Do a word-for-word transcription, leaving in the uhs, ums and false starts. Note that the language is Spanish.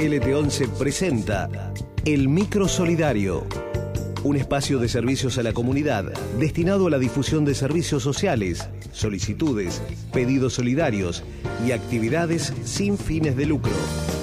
L T once presenta El Micro Solidario, un espacio de servicios a la comunidad destinado a la difusión de servicios sociales, solicitudes, pedidos solidarios y actividades sin fines de lucro.